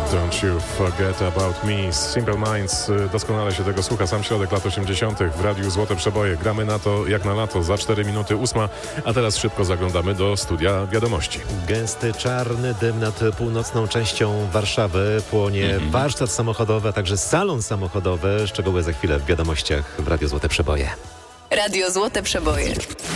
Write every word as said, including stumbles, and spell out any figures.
Don't you forget about me. Simple Minds. Doskonale się tego słucha. Sam środek lat osiemdziesiątych w Radiu Złote Przeboje. Gramy na to jak na lato. Za cztery minuty ósma. A teraz szybko zaglądamy do studia wiadomości. Gęsty czarny dym nad północną częścią Warszawy. Płonie mm-hmm. warsztat samochodowy, a także salon samochodowy. Szczegóły za chwilę w wiadomościach w Radiu Złote Przeboje. Radio Złote Przeboje.